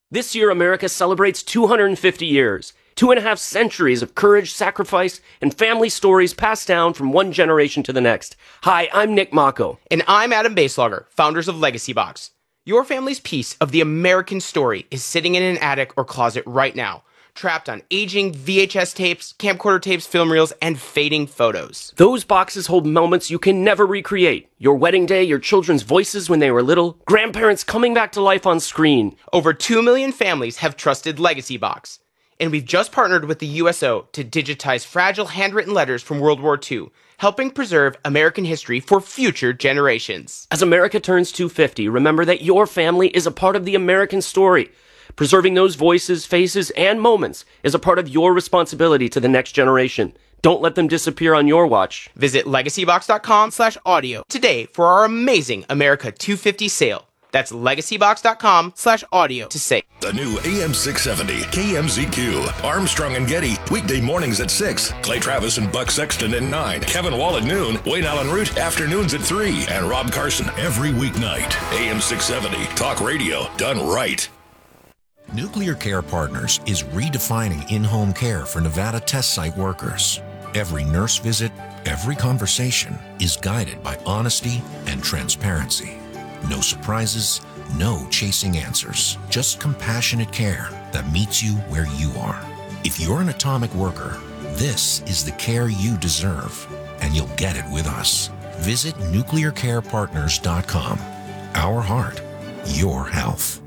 This year, America celebrates 250 years, 2.5 centuries of courage, sacrifice, and family stories passed down from one generation to the next. Hi, I'm Nick Mako. And I'm Adam Baselogger, founders of Legacy Box. Your family's piece of the American story is sitting in an attic or closet right now, trapped on aging VHS tapes, camcorder tapes, film reels, and fading photos. Those boxes hold moments you can never recreate. Your wedding day, your children's voices when they were little, grandparents coming back to life on screen. Over 2 million families have trusted Legacy Box. And we've just partnered with the USO to digitize fragile handwritten letters from World War II, helping preserve American history for future generations. As America turns 250, remember that your family is a part of the American story. Preserving those voices, faces, and moments is a part of your responsibility to the next generation. Don't let them disappear on your watch. Visit legacybox.com/audio today for our amazing America 250 sale. That's legacybox.com/audio to save. The new AM 670 KMZQ. Armstrong and Getty. Weekday mornings at 6. Clay Travis and Buck Sexton at 9. Kevin Wall at noon. Wayne Allen Root afternoons at 3. And Rob Carson every weeknight. AM 670. Talk radio done right. Nuclear Care Partners is redefining in-home care for Nevada test site workers. Every nurse visit, every conversation is guided by honesty and transparency. No surprises, no chasing answers, just compassionate care that meets you where you are. If you're an atomic worker, this is the care you deserve, and you'll get it with us. Visit nuclearcarepartners.com. Our heart, your health.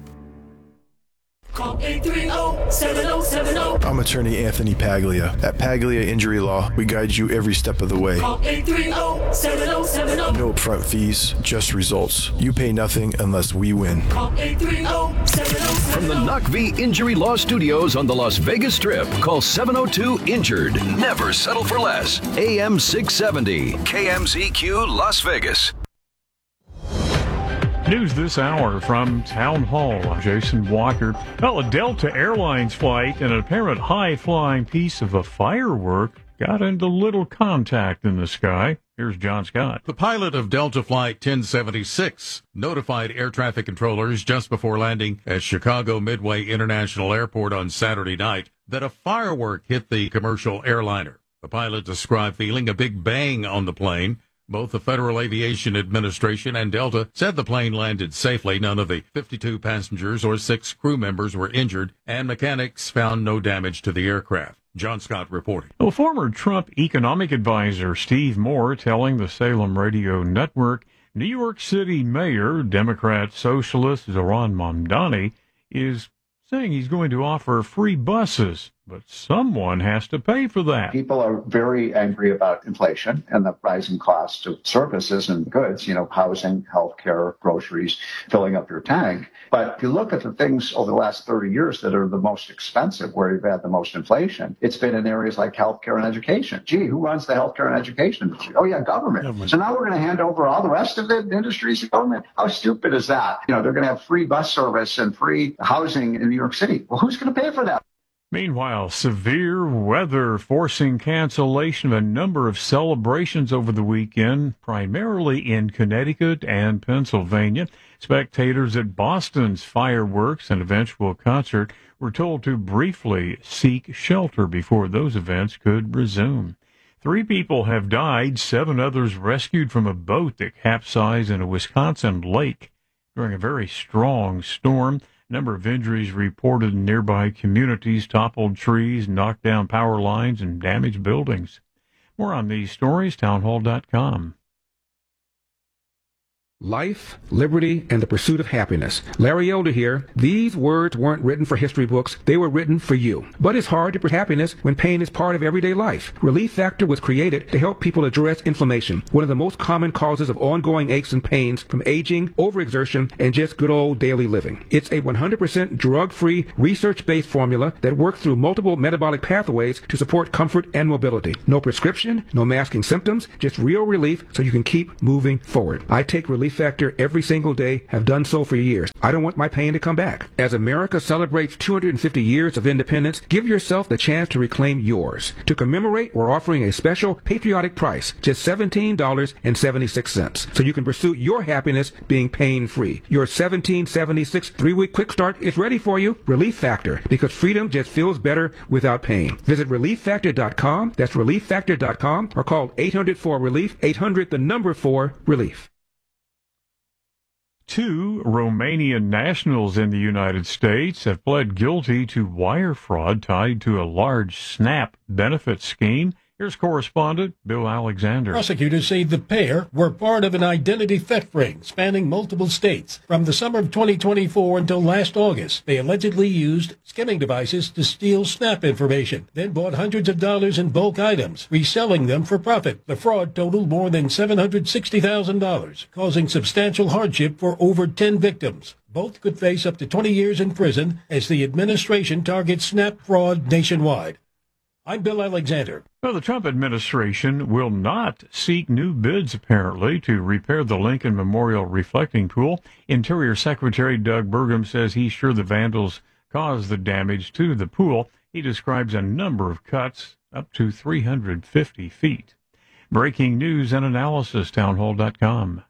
Call 830-7070. I'm attorney Anthony Paglia. At Paglia Injury Law, we guide you every step of the way. Call 830-7070. No upfront fees, just results. You pay nothing unless we win. Call 830-7070. From the Knock V Injury Law Studios on the Las Vegas Strip, call 702-INJURED. Never settle for less. AM 670, KMZQ Las Vegas. News this hour from Town Hall. I'm Jason Walker. Well, a Delta Airlines flight and an apparent high-flying piece of a firework got into little contact in the sky. Here's John Scott. The pilot of Delta Flight 1076 notified air traffic controllers just before landing at Chicago Midway International Airport on Saturday night that a firework hit the commercial airliner. The pilot described feeling a big bang on the plane. Both the Federal Aviation Administration and Delta said the plane landed safely. None of the 52 passengers or 6 crew members were injured, and mechanics found no damage to the aircraft. John Scott reporting. Well, former Trump economic advisor Steve Moore telling the Salem Radio Network New York City Mayor, Democrat Socialist Zohran Mamdani, is saying he's going to offer free buses, but someone has to pay for that. People are very angry about inflation and the rising cost of services and goods, housing, healthcare, groceries, filling up your tank. But if you look at the things over the last 30 years that are the most expensive, where you've had the most inflation, it's been in areas like healthcare and education. Gee, who runs the healthcare and education industry? Oh, yeah, government. So now we're going to hand over all the rest of the industries to government? How stupid is that? They're going to have free bus service and free housing in New York City. Well, who's going to pay for that? Meanwhile, severe weather forcing cancellation of a number of celebrations over the weekend, primarily in Connecticut and Pennsylvania. Spectators at Boston's fireworks and eventual concert were told to briefly seek shelter before those events could resume. 3 people have died, 7 others rescued from a boat that capsized in a Wisconsin lake during a very strong storm. Number of injuries reported in nearby communities, toppled trees, knocked down power lines, and damaged buildings. More on these stories, townhall.com. Life, liberty, and the pursuit of happiness. Larry Elder here. These words weren't written for history books. They were written for you. But it's hard to pursue happiness when pain is part of everyday life. Relief Factor was created to help people address inflammation, one of the most common causes of ongoing aches and pains from aging, overexertion, and just good old daily living. It's a 100% drug-free, research-based formula that works through multiple metabolic pathways to support comfort and mobility. No prescription, no masking symptoms, just real relief so you can keep moving forward. I take Relief Relief Factor every single day, have done so for years. I don't want my pain to come back. As America celebrates 250 years of independence, give yourself the chance to reclaim yours. To commemorate, we're offering a special patriotic price, just $17.76, so you can pursue your happiness being pain-free. Your $17.76 3-week quick start is ready for you. Relief Factor, because freedom just feels better without pain. Visit ReliefFactor.com. That's ReliefFactor.com, or call 800-4-RELIEF, 800-4-RELIEF. 2 Romanian nationals in the United States have pled guilty to wire fraud tied to a large SNAP benefit scheme. Here's correspondent Bill Alexander. Prosecutors say the pair were part of an identity theft ring spanning multiple states. From the summer of 2024 until last August, they allegedly used skimming devices to steal SNAP information, then bought hundreds of dollars in bulk items, reselling them for profit. The fraud totaled more than $760,000, causing substantial hardship for over 10 victims. Both could face up to 20 years in prison as the administration targets SNAP fraud nationwide. I'm Bill Alexander. Well, the Trump administration will not seek new bids, apparently, to repair the Lincoln Memorial reflecting pool. Interior Secretary Doug Burgum says he's sure the vandals caused the damage to the pool. He describes a number of cuts, up to 350 feet. Breaking news and analysis, townhall.com.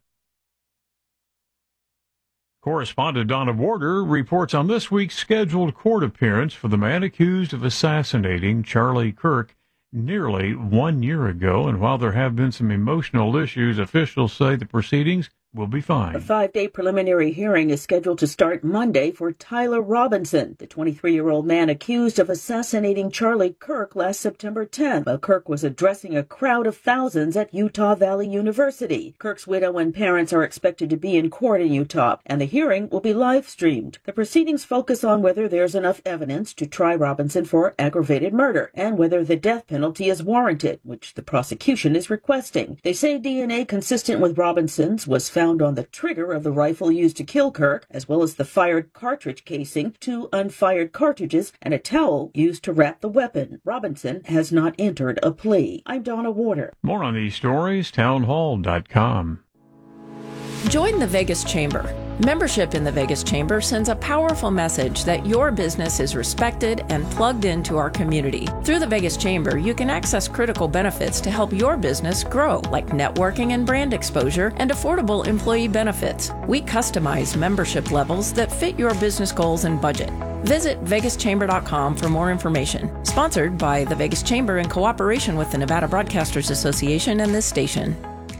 Correspondent Donna Warder reports on this week's scheduled court appearance for the man accused of assassinating Charlie Kirk nearly 1 year ago. And while there have been some emotional issues, officials say the proceedings will be fine. A 5-day preliminary hearing is scheduled to start Monday for Tyler Robinson, the 23-year-old man accused of assassinating Charlie Kirk last September 10th while Kirk was addressing a crowd of thousands at Utah Valley University. Kirk's widow and parents are expected to be in court in Utah, and the hearing will be live-streamed. The proceedings focus on whether there's enough evidence to try Robinson for aggravated murder and whether the death penalty is warranted, which the prosecution is requesting. They say DNA consistent with Robinson's was found on the trigger of the rifle used to kill Kirk, as well as the fired cartridge casing, 2 unfired cartridges, and a towel used to wrap the weapon. Robinson has not entered a plea. I'm Donna Warder. More on these stories, townhall.com. Join the Vegas Chamber. Membership in the Vegas Chamber sends a powerful message that your business is respected and plugged into our community. Through the Vegas Chamber, you can access critical benefits to help your business grow, like networking and brand exposure and affordable employee benefits. We customize membership levels that fit your business goals and budget. Visit vegaschamber.com for more information. Sponsored by the Vegas Chamber in cooperation with the Nevada Broadcasters Association and this station.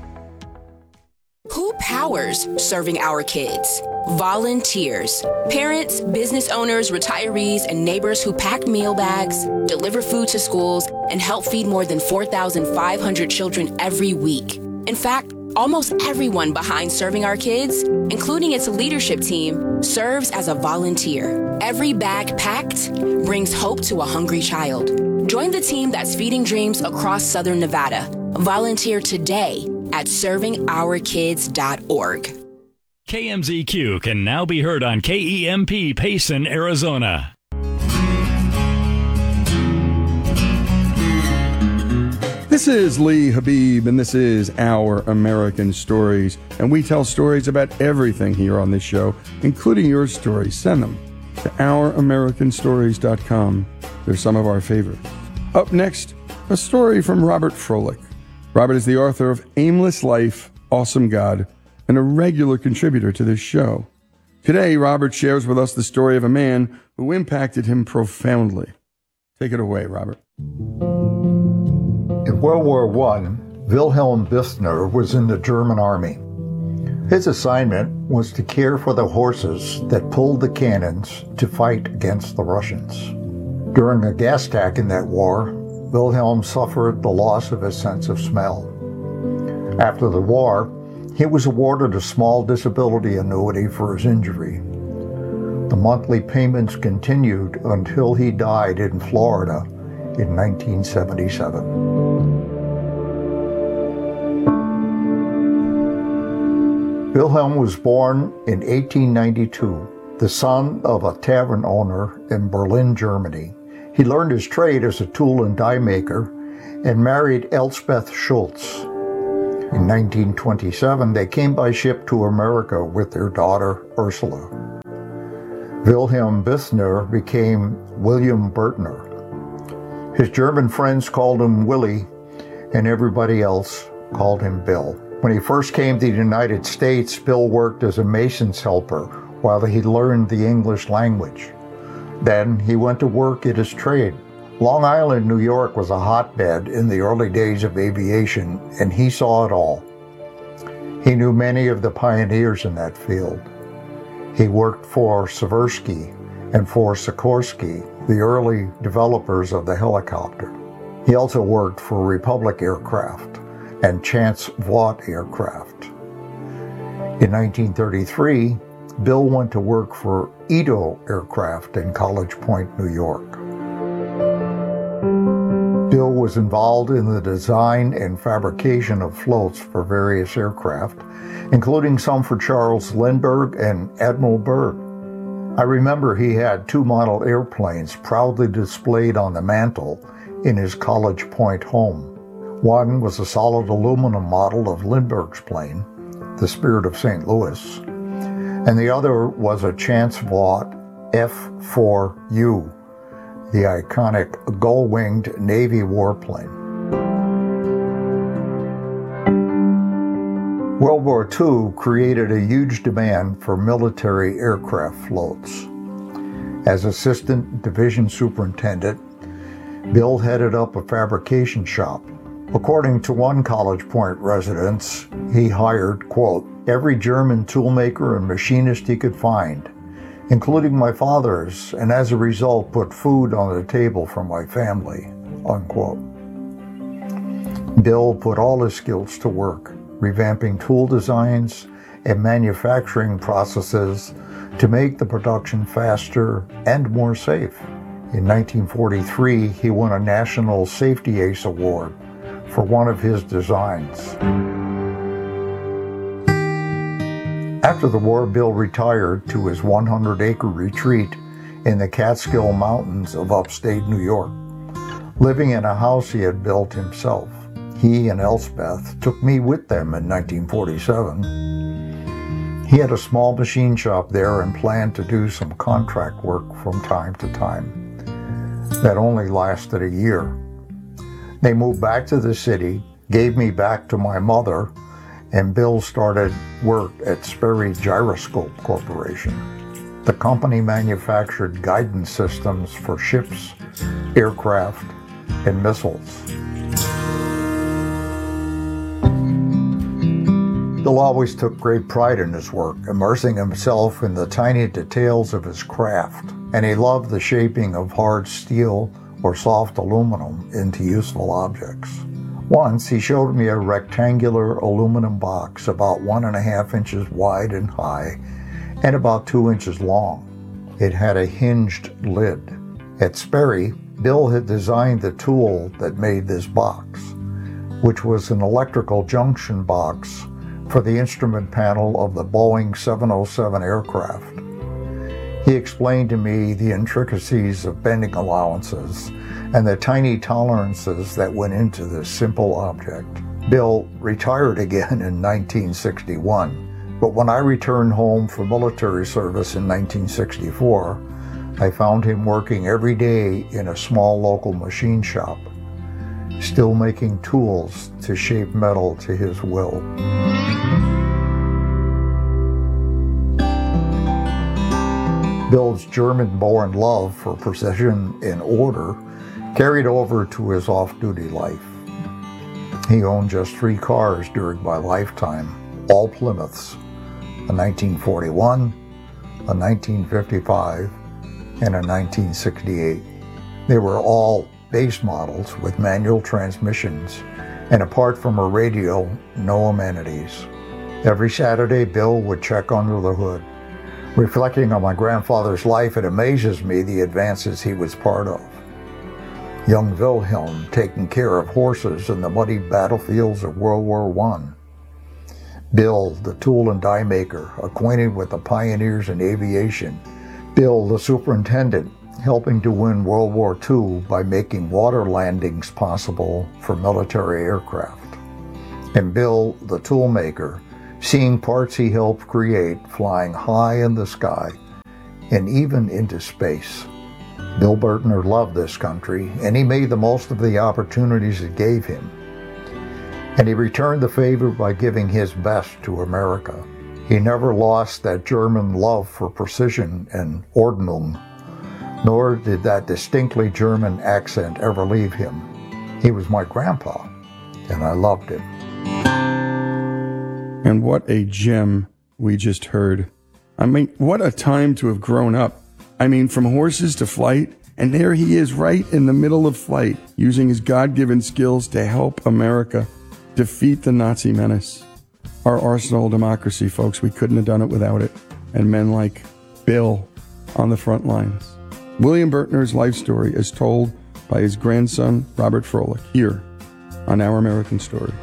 Who powers serving our kids? Volunteers. Parents, business owners, retirees, and neighbors who pack meal bags, deliver food to schools, and help feed more than 4,500 children every week. In fact, almost everyone behind Serving Our Kids, including its leadership team, serves as a volunteer. Every bag packed brings hope to a hungry child. Join the team that's feeding dreams across Southern Nevada. Volunteer today at servingourkids.org. KMZQ can now be heard on KEMP Payson, Arizona. This is Lee Habib, and this is Our American Stories. And we tell stories about everything here on this show, including your stories. Send them to ouramericanstories.com. They're some of our favorites. Up next, a story from Robert Froelich. Robert is the author of Aimless Life, Awesome God, and a regular contributor to this show. Today, Robert shares with us the story of a man who impacted him profoundly. Take it away, Robert. In World War I, Wilhelm Büchner was in the German army. His assignment was to care for the horses that pulled the cannons to fight against the Russians. During a gas attack in that war, Wilhelm suffered the loss of his sense of smell. After the war, he was awarded a small disability annuity for his injury. The monthly payments continued until he died in Florida in 1977. Wilhelm was born in 1892, the son of a tavern owner in Berlin, Germany. He learned his trade as a tool and die maker and married Elsbeth Schultz. In 1927, they came by ship to America with their daughter, Ursula. Wilhelm Bissner became William Bertner. His German friends called him Willie, and everybody else called him Bill. When he first came to the United States, Bill worked as a mason's helper while he learned the English language. Then he went to work at his trade. Long Island, New York was a hotbed in the early days of aviation, and he saw it all. He knew many of the pioneers in that field. He worked for Seversky and for Sikorsky, the early developers of the helicopter. He also worked for Republic Aircraft and Chance Vought Aircraft. In 1933, Bill went to work for Edo Aircraft in College Point, New York. Bill was involved in the design and fabrication of floats for various aircraft, including some for Charles Lindbergh and Admiral Byrd. I remember he had 2 model airplanes proudly displayed on the mantel in his College Point home. One was a solid aluminum model of Lindbergh's plane, the Spirit of St. Louis, and the other was a Chance Vought F-4U, the iconic gull-winged Navy warplane. World War II created a huge demand for military aircraft floats. As assistant division superintendent, Bill headed up a fabrication shop. According to one College Point resident, he hired, quote, every German toolmaker and machinist he could find, including my father's, and as a result put food on the table for my family, unquote. Bill put all his skills to work, revamping tool designs and manufacturing processes to make the production faster and more safe. In 1943, he won a National Safety Ace Award for one of his designs. After the war, Bill retired to his 100-acre retreat in the Catskill Mountains of upstate New York, living in a house he had built himself. He and Elspeth took me with them in 1947. He had a small machine shop there and planned to do some contract work from time to time. That only lasted a year. They moved back to the city, gave me back to my mother, and Bill started work at Sperry Gyroscope Corporation. The company manufactured guidance systems for ships, aircraft, and missiles. Bill always took great pride in his work, immersing himself in the tiny details of his craft, and he loved the shaping of hard steel or soft aluminum into useful objects. Once, he showed me a rectangular aluminum box about 1.5 inches wide and high and about 2 inches long. It had a hinged lid. At Sperry, Bill had designed the tool that made this box, which was an electrical junction box for the instrument panel of the Boeing 707 aircraft. He explained to me the intricacies of bending allowances and the tiny tolerances that went into this simple object. Bill retired again in 1961, but when I returned home from military service in 1964, I found him working every day in a small local machine shop, still making tools to shape metal to his will. Bill's German-born love for precision and order carried over to his off-duty life. He owned just 3 cars during my lifetime, all Plymouths, a 1941, a 1955, and a 1968. They were all base models with manual transmissions, and apart from a radio, no amenities. Every Saturday, Bill would check under the hood. Reflecting on my grandfather's life, it amazes me the advances he was part of. Young Wilhelm taking care of horses in the muddy battlefields of World War I. Bill, the tool and die maker, acquainted with the pioneers in aviation. Bill, the superintendent, helping to win World War II by making water landings possible for military aircraft. and Bill the toolmaker, seeing parts he helped create flying high in the sky and even into space. Bill Bertner loved this country, and he made the most of the opportunities it gave him. And he returned the favor by giving his best to America. He never lost that German love for precision and Ordnung, nor did that distinctly German accent ever leave him. He was my grandpa, and I loved him. And what a gem we just heard. I mean, what a time to have grown up. I mean, from horses to flight, and there he is right in the middle of flight, using his God-given skills to help America defeat the Nazi menace. Our arsenal of democracy, folks, we couldn't have done it without it. And men like Bill on the front lines. William Bertner's life story is told by his grandson, Robert Froelich, here on Our American Stories.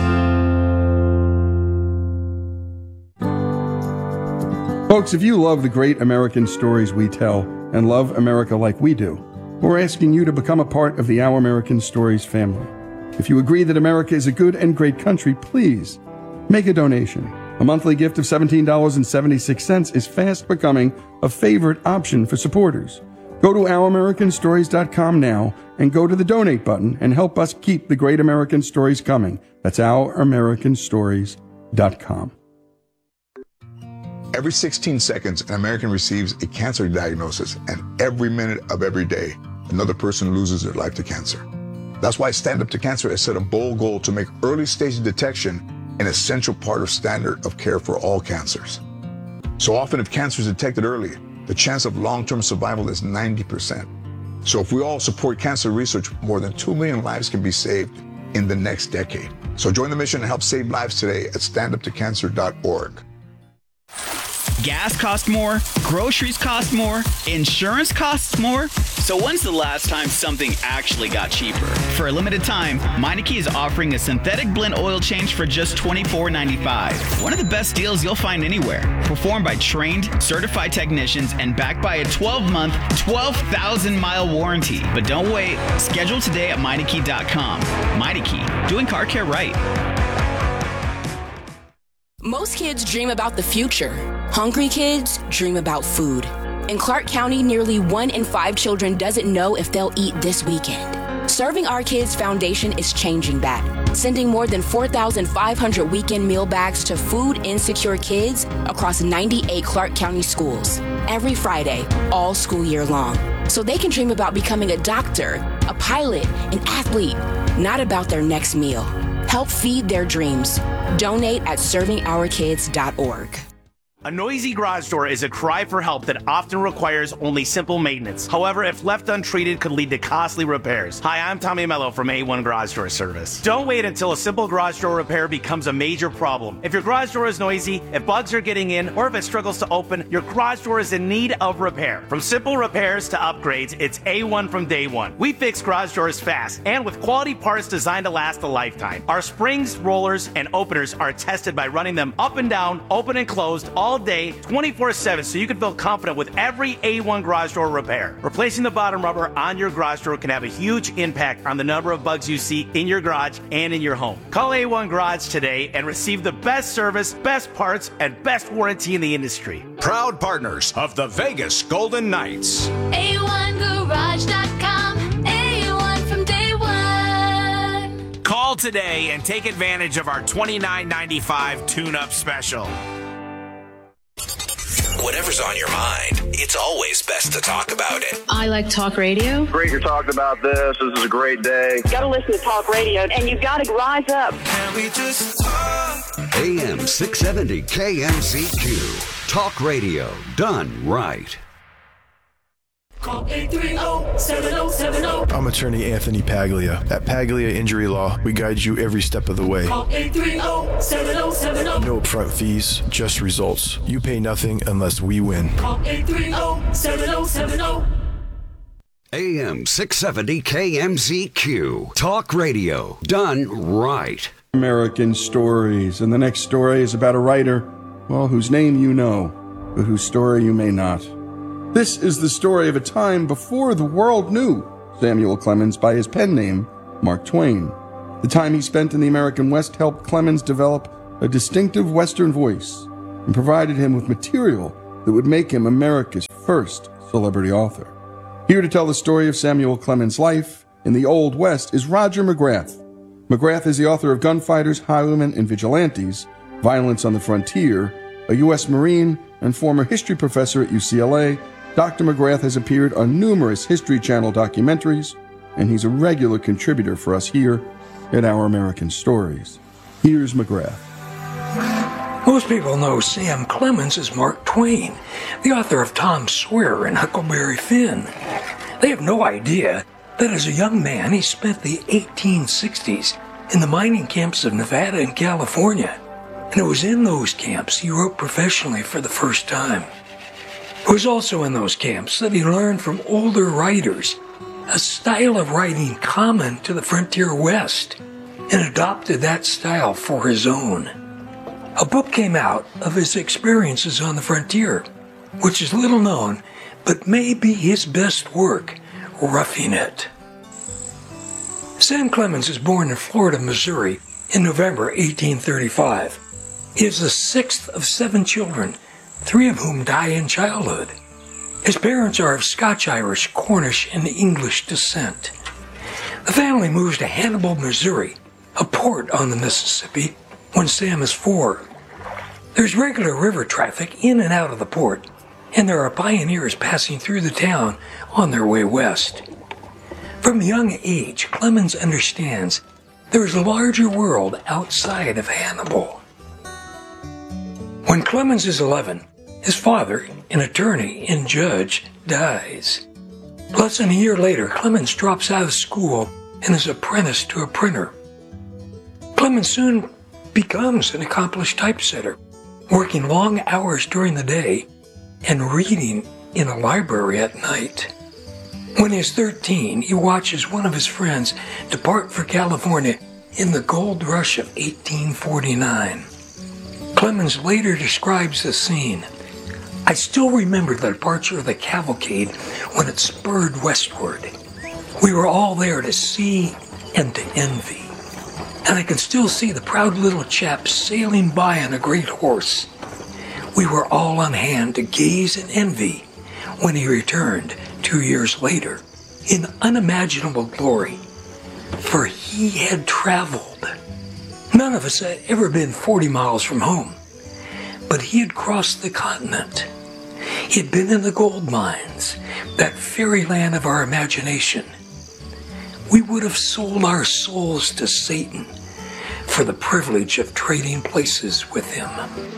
Folks, if you love the great American stories we tell and love America like we do, we're asking you to become a part of the Our American Stories family. If you agree that America is a good and great country, please make a donation. A monthly gift of $17.76 is fast becoming a favorite option for supporters. Go to OurAmericanStories.com now and go to the donate button and help us keep the great American stories coming. That's OurAmericanStories.com. Every 16 seconds, an American receives a cancer diagnosis, and every minute of every day, another person loses their life to cancer. That's why Stand Up to Cancer has set a bold goal to make early stage detection an essential part of standard of care for all cancers. So often, if cancer is detected early, the chance of long-term survival is 90%. So if we all support cancer research, more than 2 million lives can be saved in the next decade. So join the mission and help save lives today at standuptocancer.org. Gas costs more, groceries cost more, insurance costs more. So when's the last time something actually got cheaper? For a limited time, Meineke is offering a synthetic blend oil change for just $24.95. One of the best deals you'll find anywhere. Performed by trained, certified technicians and backed by a 12-month, 12,000-mile warranty. But don't wait. Schedule today at Meineke.com. Meineke, doing car care right. Most kids dream about the future. Hungry kids dream about food. In Clark County, nearly 1 in 5 children doesn't know if they'll eat this weekend. Serving Our Kids Foundation is changing that, sending more than 4,500 weekend meal bags to food insecure kids across 98 Clark County schools every Friday, all school year long, so they can dream about becoming a doctor, a pilot, an athlete, not about their next meal. Help feed their dreams. Donate at ServingOurKids.org. A noisy garage door is a cry for help that often requires only simple maintenance. However, if left untreated, could lead to costly repairs. Hi, I'm Tommy Mello from A1 Garage Door Service. Don't wait until a simple garage door repair becomes a major problem. If your garage door is noisy, if bugs are getting in, or if it struggles to open, your garage door is in need of repair. From simple repairs to upgrades, it's A1 from day one. We fix garage doors fast and with quality parts designed to last a lifetime. Our springs, rollers, and openers are tested by running them up and down, open and closed all day, 24/7, so you can feel confident with every A1 garage door repair. Replacing the bottom rubber on your garage door can have a huge impact on the number of bugs you see in your garage and in your home. Call A1 Garage today and receive the best service, best parts, and best warranty in the industry. Proud partners of the Vegas Golden Knights. A1Garage.com. A1 from day one. Call today and take advantage of our $29.95 tune-up special. Whatever's on your mind, it's always best to talk about it. I like talk radio. Great you're talking about this. This is a great day. You gotta listen to talk radio, and you've got to rise up. Can we just talk? AM 670 KMZQ. Talk radio done right. Call 830-7070. I'm attorney Anthony Paglia. At Paglia Injury Law, we guide you every step of the way. Call 830-7070. No upfront fees, just results. You pay nothing unless we win. Call 830-7070. AM 670 KMZQ. Talk radio done right. American Stories. And the next story is about a writer, well, whose name you know, but whose story you may not. This is the story of a time before the world knew Samuel Clemens by his pen name, Mark Twain. The time he spent in the American West helped Clemens develop a distinctive Western voice and provided him with material that would make him America's first celebrity author. Here to tell the story of Samuel Clemens' life in the Old West is Roger McGrath. McGrath is the author of Gunfighters, Highwaymen, and Vigilantes, Violence on the Frontier, a U.S. Marine and former history professor at UCLA. Dr. McGrath has appeared on numerous History Channel documentaries, and he's a regular contributor for us here at Our American Stories. Here's McGrath. Most people know Sam Clemens as Mark Twain, the author of Tom Sawyer and Huckleberry Finn. They have no idea that as a young man he spent the 1860s in the mining camps of Nevada and California, and it was in those camps he wrote professionally for the first time. It was also in those camps that he learned from older writers a style of writing common to the frontier West, and adopted that style for his own. A book came out of his experiences on the frontier, which is little known, but may be his best work, Roughing It. Sam Clemens was born in Florida, Missouri in November 1835. He is the sixth of 7 children, 3 of whom die in childhood. His parents are of Scotch-Irish, Cornish, and English descent. The family moves to Hannibal, Missouri, a port on the Mississippi, when Sam is 4. There's regular river traffic in and out of the port, and there are pioneers passing through the town on their way west. From a young age, Clemens understands there is a larger world outside of Hannibal. When Clemens is 11, his father, an attorney and judge, dies. Less than a year later, Clemens drops out of school and is apprenticed to a printer. Clemens soon becomes an accomplished typesetter, working long hours during the day and reading in a library at night. When he is 13, he watches one of his friends depart for California in the gold rush of 1849. Clemens later describes the scene. I still remember the departure of the cavalcade when it spurred westward. We were all there to see and to envy. And I can still see the proud little chap sailing by on a great horse. We were all on hand to gaze and envy when he returned 2 years later in unimaginable glory, for he had traveled. None of us had ever been 40 miles from home, but he had crossed the continent. He had been in the gold mines, that fairyland of our imagination. We would have sold our souls to Satan for the privilege of trading places with him.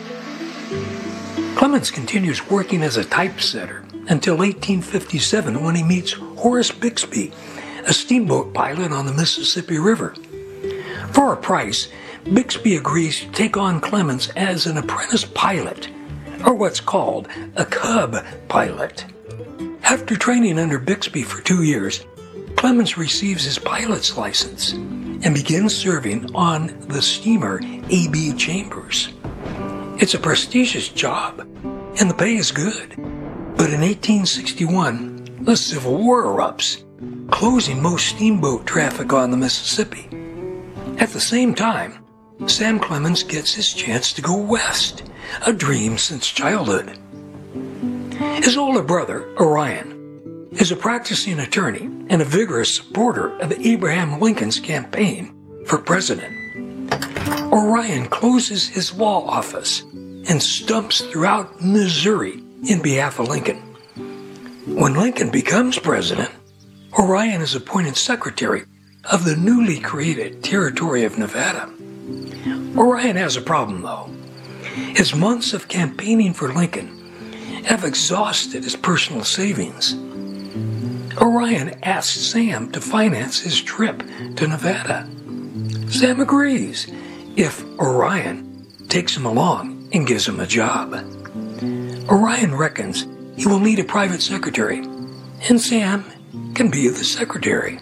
Clemens continues working as a typesetter until 1857 when he meets Horace Bixby, a steamboat pilot on the Mississippi River. For a price, Bixby agrees to take on Clemens as an apprentice pilot, or what's called a cub pilot. After training under Bixby for 2 years, Clemens receives his pilot's license and begins serving on the steamer A.B. Chambers. It's a prestigious job, and the pay is good. But in 1861, the Civil War erupts, closing most steamboat traffic on the Mississippi. At the same time, Sam Clemens gets his chance to go west, a dream since childhood. His older brother, Orion, is a practicing attorney and a vigorous supporter of Abraham Lincoln's campaign for president. Orion closes his law office and stumps throughout Missouri in behalf of Lincoln. When Lincoln becomes president, Orion is appointed secretary of the newly created territory of Nevada. Orion has a problem, though. His months of campaigning for Lincoln have exhausted his personal savings. Orion asks Sam to finance his trip to Nevada. Sam agrees if Orion takes him along and gives him a job. Orion reckons he will need a private secretary, and Sam can be the secretary.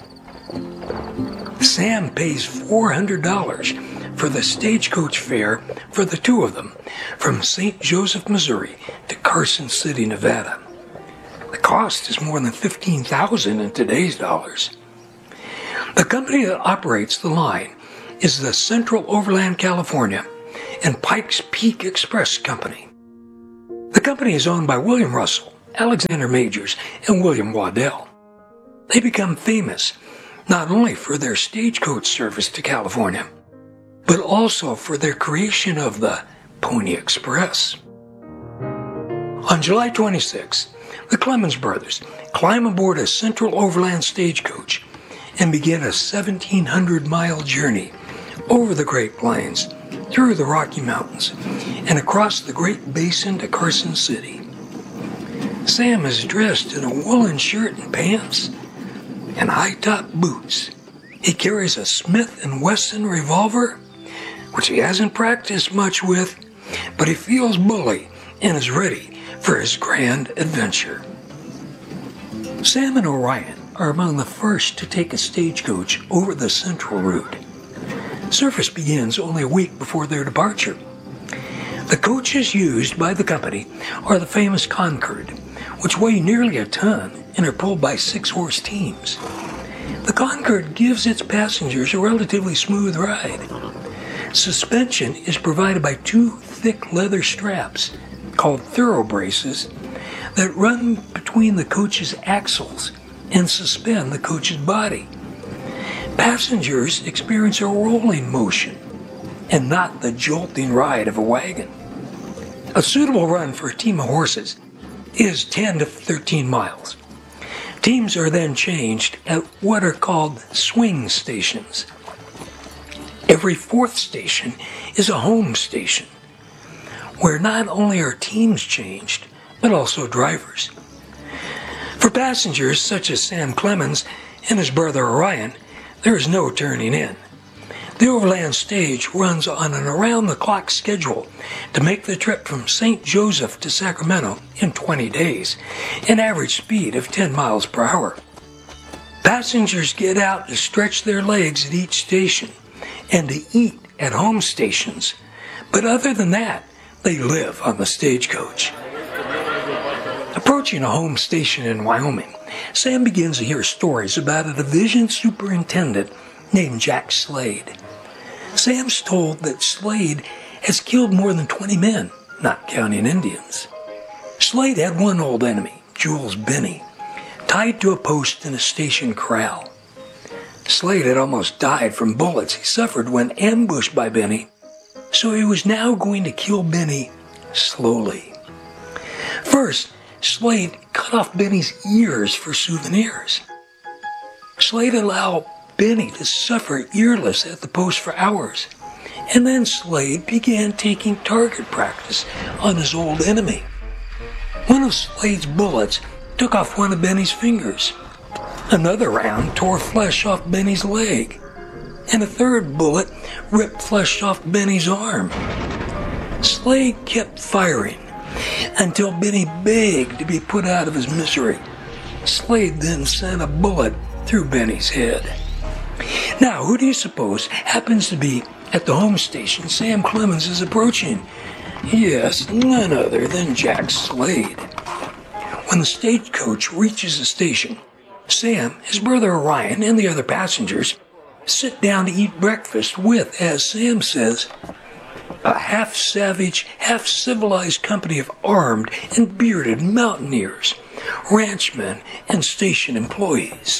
Sam pays $400 for the stagecoach fare for the two of them from St. Joseph, Missouri to Carson City, Nevada. The cost is more than $15,000 in today's dollars. The company that operates the line is the Central Overland California and Pikes Peak Express Company. The company is owned by William Russell, Alexander Majors, and William Waddell. They become famous not only for their stagecoach service to California, but also for their creation of the Pony Express. On July 26, the Clemens brothers climb aboard a Central Overland stagecoach and begin a 1,700-mile journey over the Great Plains, through the Rocky Mountains, and across the Great Basin to Carson City. Sam is dressed in a woolen shirt and pants and high-top boots. He carries a Smith & Wesson revolver, which he hasn't practiced much with, but he feels bully and is ready for his grand adventure. Sam and Orion are among the first to take a stagecoach over the Central route. Service begins only a week before their departure. The coaches used by the company are the famous Concord, which weigh nearly a ton and are pulled by 6-horse teams. The Concord gives its passengers a relatively smooth ride. Suspension is provided by 2 thick leather straps, called thorough braces, that run between the coach's axles and suspend the coach's body. Passengers experience a rolling motion and not the jolting ride of a wagon. A suitable run for a team of horses is 10 to 13 miles. Teams are then changed at what are called swing stations. Every 4th station is a home station, where not only are teams changed, but also drivers. For passengers such as Sam Clemens and his brother Orion, there is no turning in. The Overland stage runs on an around-the-clock schedule to make the trip from St. Joseph to Sacramento in 20 days, an average speed of 10 miles per hour. Passengers get out to stretch their legs at each station and to eat at home stations, but other than that, they live on the stagecoach. Approaching a home station in Wyoming, Sam begins to hear stories about a division superintendent named Jack Slade. Sam's told that Slade has killed more than 20 men, not counting Indians. Slade had one old enemy, Jules Benny, tied to a post in a station corral. Slade had almost died from bullets he suffered when ambushed by Benny, so he was now going to kill Benny slowly. First, Slade cut off Benny's ears for souvenirs. Slade allowed Benny to suffer earless at the post for hours, and then Slade began taking target practice on his old enemy. One of Slade's bullets took off one of Benny's fingers. Another round tore flesh off Benny's leg, and a third bullet ripped flesh off Benny's arm. Slade kept firing until Benny begged to be put out of his misery. Slade then sent a bullet through Benny's head. Now, who do you suppose happens to be at the home station Sam Clemens is approaching? Yes, none other than Jack Slade. When the stagecoach reaches the station, Sam, his brother Orion, and the other passengers sit down to eat breakfast with, as Sam says, a half-savage, half-civilized company of armed and bearded mountaineers, ranchmen, and station employees.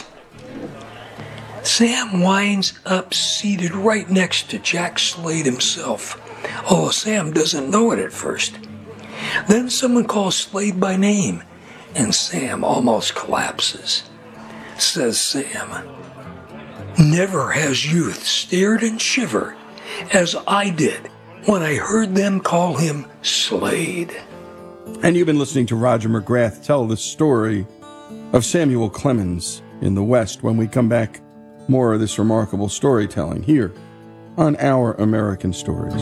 Sam winds up seated right next to Jack Slade himself, although Sam doesn't know it at first. Then someone calls Slade by name, and Sam almost collapses. Says Sam, "Never has youth stared and shivered as I did when I heard them call him Slade." And you've been listening to Roger McGrath tell the story of Samuel Clemens in the West. When we come back, more of this remarkable storytelling here on Our American Stories.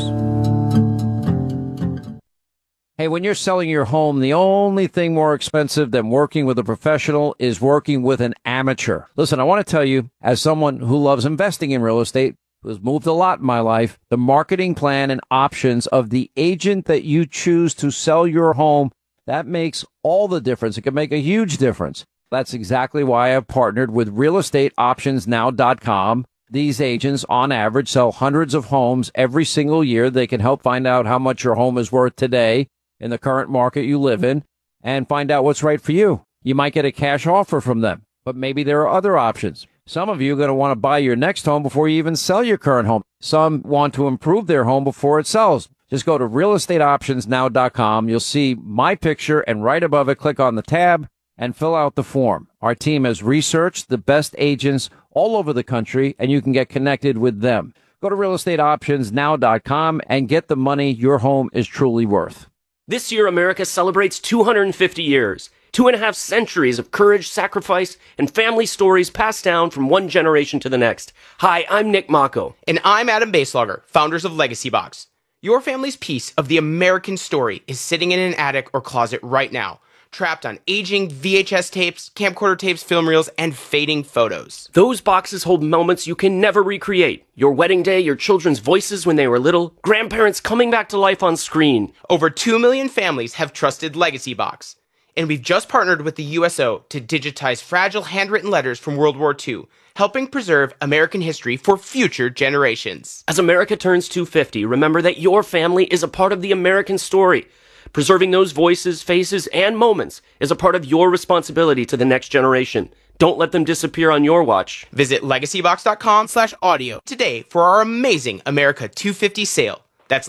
Hey, when you're selling your home, the only thing more expensive than working with a professional is working with an amateur. Listen, I want to tell you, as someone who loves investing in real estate, who's moved a lot in my life, the marketing plan and options of the agent that you choose to sell your home, that makes all the difference. It can make a huge difference. That's exactly why I've partnered with realestateoptionsnow.com. These agents, on average, sell hundreds of homes every single year. They can help find out how much your home is worth today in the current market you live in and find out what's right for you. You might get a cash offer from them, but maybe there are other options. Some of you are going to want to buy your next home before you even sell your current home. Some want to improve their home before it sells. Just go to realestateoptionsnow.com. You'll see my picture, and right above it, click on the tab and fill out the form. Our team has researched the best agents all over the country, and you can get connected with them. Go to realestateoptionsnow.com and get the money your home is truly worth. This year, America celebrates 250 years, 2.5 centuries of courage, sacrifice, and family stories passed down from one generation to the next. Hi, I'm Nick Mako. And I'm Adam Baselogger, founders of Legacy Box. Your family's piece of the American story is sitting in an attic or closet right now, trapped on aging VHS tapes, camcorder tapes, film reels, and fading photos. Those boxes hold moments you can never recreate. Your wedding day, your children's voices when they were little, grandparents coming back to life on screen. Over 2 million families have trusted Legacy Box. And we've just partnered with the USO to digitize fragile handwritten letters from World War II, helping preserve American history for future generations. As America turns 250, remember that your family is a part of the American story. Preserving those voices, faces, and moments is a part of your responsibility to the next generation. Don't let them disappear on your watch. Visit legacybox.com/audio today for our amazing America 250 sale. That's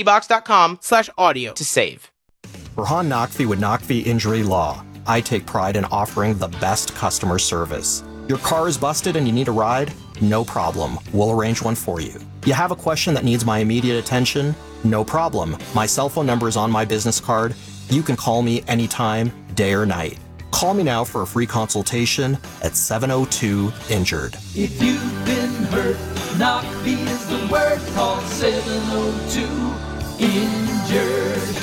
legacybox.com/audio to save. Rahan Naqvi with Naqvi Injury Law. I take pride in offering the best customer service. Your car is busted and you need a ride? No problem. We'll arrange one for you. You have a question that needs my immediate attention? No problem. My cell phone number is on my business card. You can call me anytime, day or night. Call me now for a free consultation at 702-INJURED. If you've been hurt, Naqvi is the word. Call 702-INJURED.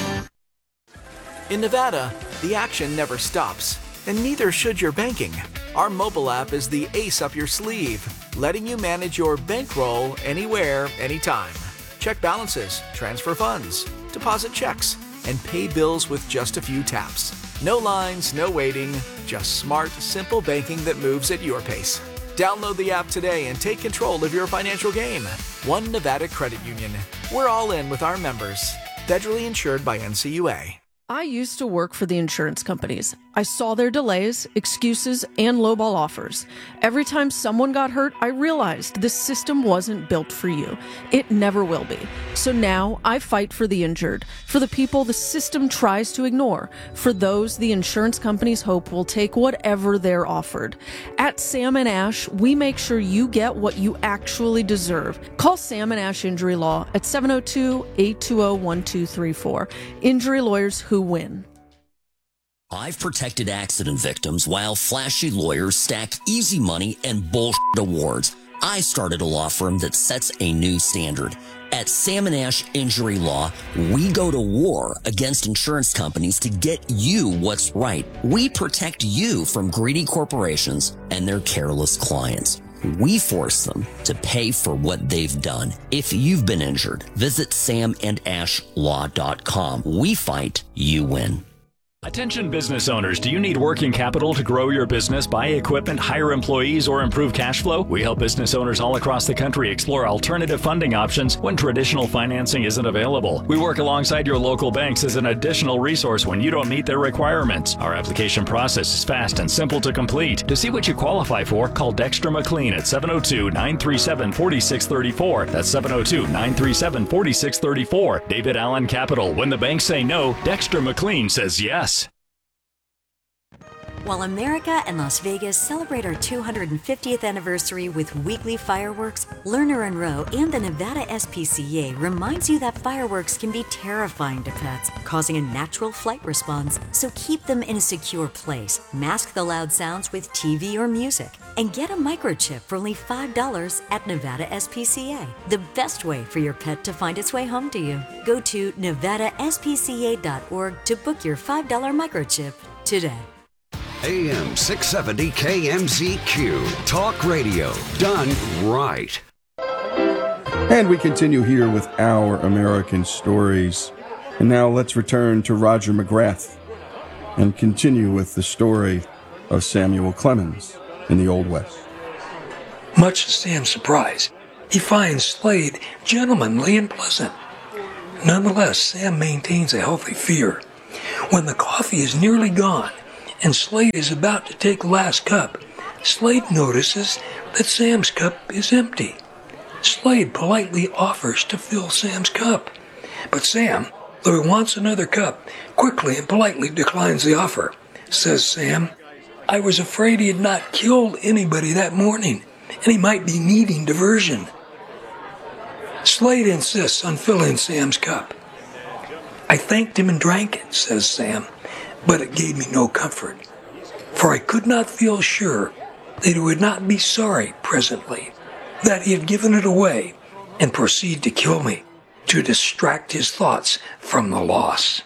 In Nevada, the action never stops, and neither should your banking. Our mobile app is the ace up your sleeve, letting you manage your bankroll anywhere, anytime. Check balances, transfer funds, deposit checks, and pay bills with just a few taps. No lines, no waiting, just smart, simple banking that moves at your pace. Download the app today and take control of your financial game. One Nevada Credit Union. We're all in with our members. Federally insured by NCUA. I used to work for the insurance companies. I saw their delays, excuses, and lowball offers. Every time someone got hurt, I realized this system wasn't built for you. It never will be. So now I fight for the injured, for the people the system tries to ignore, for those the insurance companies hope will take whatever they're offered. At Sam & Ash, we make sure you get what you actually deserve. Call Sam & Ash Injury Law at 702-820-1234. Injury lawyers who win. I've protected accident victims while flashy lawyers stack easy money and bullshit awards. I started a law firm that sets a new standard. At Sam & Ash Injury Law, we go to war against insurance companies to get you what's right. We protect you from greedy corporations and their careless clients. We force them to pay for what they've done. If you've been injured, visit samandashlaw.com. We fight, you win. Attention business owners, do you need working capital to grow your business, buy equipment, hire employees, or improve cash flow? We help business owners all across the country explore alternative funding options when traditional financing isn't available. We work alongside your local banks as an additional resource when you don't meet their requirements. Our application process is fast and simple to complete. To see what you qualify for, call Dexter McLean at 702-937-4634. That's 702-937-4634. David Allen Capital. When the banks say no, Dexter McLean says yes. While America and Las Vegas celebrate our 250th anniversary with weekly fireworks, Lerner & Rowe and the Nevada SPCA reminds you that fireworks can be terrifying to pets, causing a natural flight response. So keep them in a secure place, mask the loud sounds with TV or music, and get a microchip for only $5 at Nevada SPCA. The best way for your pet to find its way home to you. Go to nevadaspca.org to book your $5 microchip today. AM 670 KMZQ. Talk radio done right. And we continue here with Our American Stories. And now let's return to Roger McGrath and continue with the story of Samuel Clemens in the Old West. Much to Sam's surprise, he finds Slade gentlemanly and pleasant. Nonetheless, Sam maintains a healthy fear. When the coffee is nearly gone and Slade is about to take the last cup, Slade notices that Sam's cup is empty. Slade politely offers to fill Sam's cup, but Sam, though he wants another cup, quickly and politely declines the offer. Says Sam, "I was afraid he had not killed anybody that morning, and he might be needing diversion." Slade insists on filling Sam's cup. "I thanked him and drank it," says Sam, "but it gave me no comfort, for I could not feel sure that he would not be sorry presently, that he had given it away and proceed to kill me, to distract his thoughts from the loss."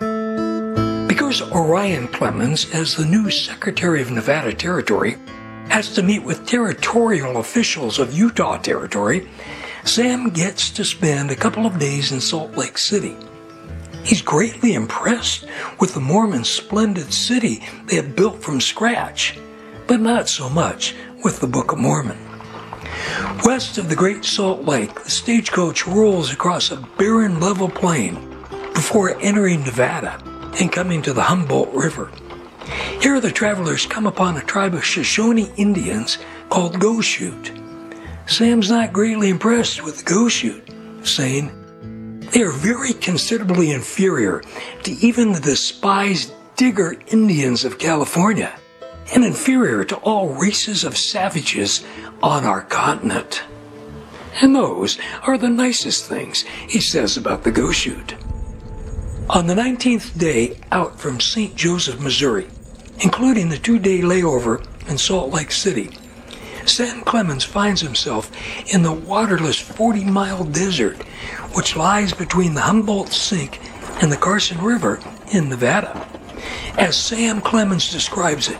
Because Orion Clemens, as the new Secretary of Nevada Territory, has to meet with territorial officials of Utah Territory, Sam gets to spend a couple of days in Salt Lake City. He's greatly impressed with the Mormons' splendid city they have built from scratch, but not so much with the Book of Mormon. West of the Great Salt Lake, the stagecoach rolls across a barren level plain before entering Nevada and coming to the Humboldt River. Here the travelers come upon a tribe of Shoshone Indians called Goshute. Sam's not greatly impressed with the Goshute, saying, "They are very considerably inferior to even the despised Digger Indians of California, and inferior to all races of savages on our continent." And those are the nicest things he says about the Goshute. On the 19th day out from St. Joseph, Missouri, including the 2-day layover in Salt Lake City, Sam Clemens finds himself in the waterless 40-mile desert, which lies between the Humboldt Sink and the Carson River in Nevada. As Sam Clemens describes it,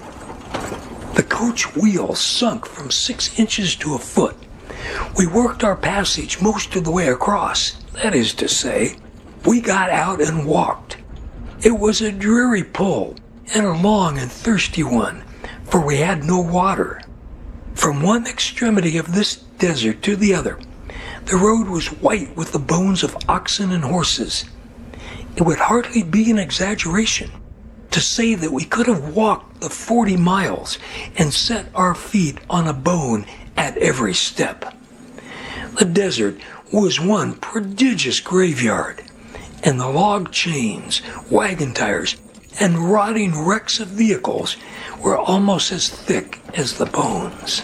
the coach wheel sunk from 6 inches to a foot. We worked our passage most of the way across. That is to say, we got out and walked. It was a dreary pull and a long and thirsty one, for we had no water. From one extremity of this desert to the other, the road was white with the bones of oxen and horses. It would hardly be an exaggeration to say that we could have walked the 40 miles and set our feet on a bone at every step. The desert was one prodigious graveyard, and the log chains, wagon tires, and rotting wrecks of vehicles were almost as thick as the bones.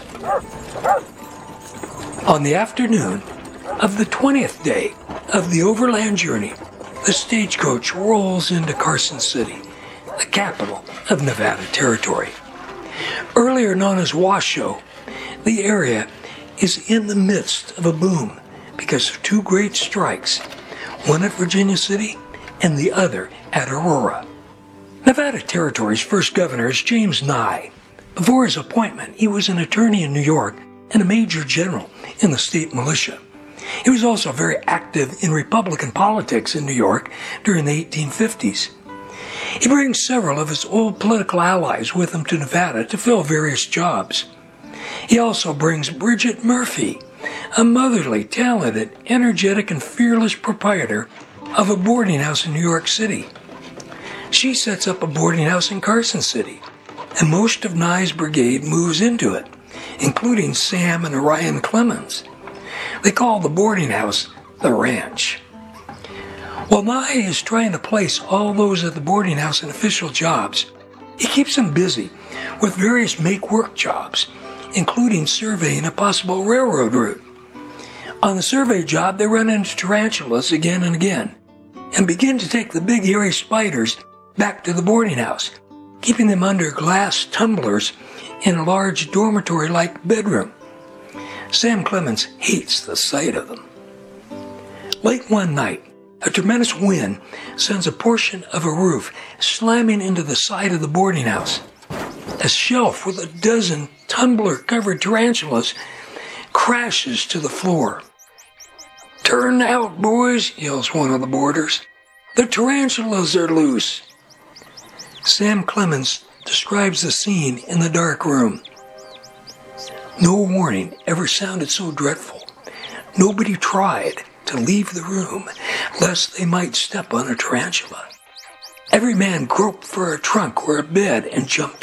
On the afternoon of the 20th day of the overland journey, the stagecoach rolls into Carson City, the capital of Nevada Territory. Earlier known as Washoe, the area is in the midst of a boom because of 2 great strikes, one at Virginia City and the other at Aurora. Nevada Territory's first governor is James Nye. Before his appointment, he was an attorney in New York and a major general in the state militia. He was also very active in Republican politics in New York during the 1850s. He brings several of his old political allies with him to Nevada to fill various jobs. He also brings Bridget Murphy, a motherly, talented, energetic, and fearless proprietor of a boarding house in New York City. She sets up a boarding house in Carson City, and most of Nye's brigade moves into it, including Sam and Orion Clemens. They call the boarding house the Ranch. While Nye is trying to place all those at the boarding house in official jobs, he keeps them busy with various make-work jobs, including surveying a possible railroad route. On the survey job, they run into tarantulas again and again, and begin to take the big hairy spiders back to the boarding house, keeping them under glass tumblers in a large dormitory-like bedroom. Sam Clemens hates the sight of them. Late one night, a tremendous wind sends a portion of a roof slamming into the side of the boarding house. A shelf with a dozen tumbler-covered tarantulas crashes to the floor. "Turn out, boys," yells one of the boarders. "The tarantulas are loose." Sam Clemens describes the scene in the dark room. No warning ever sounded so dreadful. Nobody tried to leave the room lest they might step on a tarantula. Every man groped for a trunk or a bed and jumped